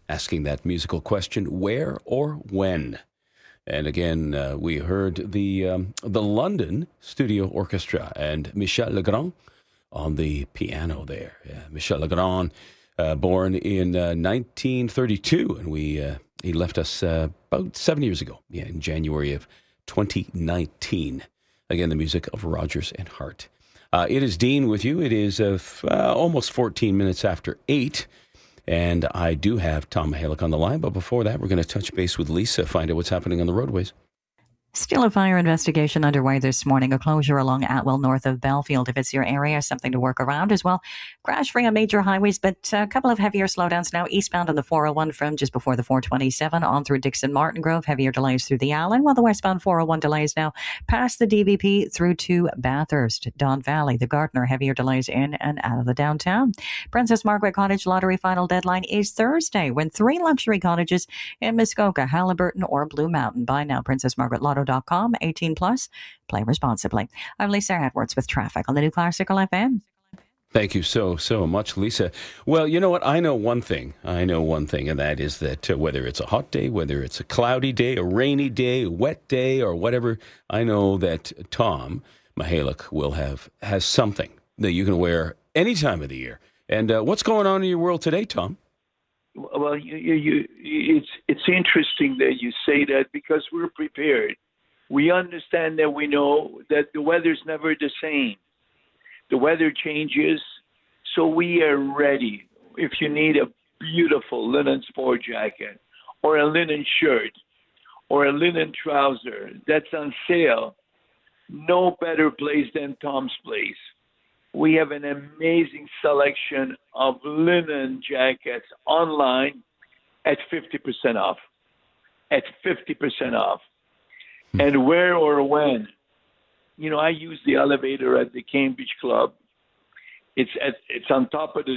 asking that musical question, where or when? And again, we heard the London Studio Orchestra and Michel Legrand on the piano there. Yeah, Michel Legrand, born in 1932, and he left us about 7 years ago, in January of 2019. Again, the music of Rodgers and Hart. It is Dean with you. It is almost 14 minutes after 8. And I do have Tom Mahalik on the line. But before that, we're going to touch base with Lisa, find out what's happening on the roadways. Still a fire investigation underway this morning. A closure along Atwell north of Belfield. If it's your area, something to work around as well. Crash-free on major highways, but a couple of heavier slowdowns now. Eastbound on the 401 from just before the 427 on through Dixon Martin Grove. Heavier delays through the Allen, while the westbound 401 delays now past the DVP through to Bathurst, Don Valley, the Gardner. Heavier delays in and out of the downtown. Princess Margaret Cottage lottery final deadline is Thursday. Win 3 luxury cottages in Muskoka, Halliburton, or Blue Mountain. Buy now, PrincessMargaretLotto.com. 18 plus. Play responsibly. I'm Lisa Edwards with traffic on the new Classical FM. Thank you so much, Lisa. Well, you know what? I know one thing, and that is that whether it's a hot day, whether it's a cloudy day, a rainy day, a wet day, or whatever, I know that Tom Mahalik has something that you can wear any time of the year. And what's going on in your world today, Tom? Well, it's interesting that you say that because we're prepared. We understand that we know that the weather's never the same. The weather changes, so we are ready. If you need a beautiful linen sport jacket or a linen shirt or a linen trouser that's on sale, no better place than Tom's Place. We have an amazing selection of linen jackets online at 50% off. At 50% off. And where or when? I use the elevator at the Cambridge Club. It's on top of the